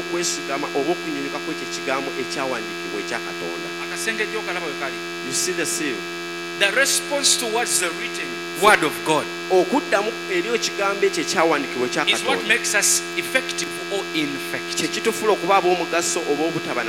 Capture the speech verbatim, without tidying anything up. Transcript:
okwesigama oba okunyunyuka kw'ekyo ekigambo ekyawandiikibwa ekya Katonda. Akasenge gy'okalaba we kali. You see the seal? The response towards the written word of God okuddamu eri ekigambo ekyo ekyawandiikibwa ekya is what Katonda makes us effective or ineffective. kye kitufuula okuba ab'omugaso oba obutaba